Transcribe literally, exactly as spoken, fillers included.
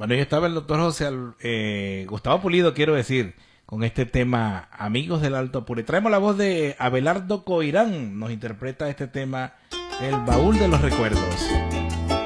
Bueno, yo estaba el doctor José eh, Gustavo Pulido, quiero decir, con este tema Amigos del Alto Apure. Traemos la voz de Abelardo Coirán, nos interpreta este tema El Baúl de los Recuerdos.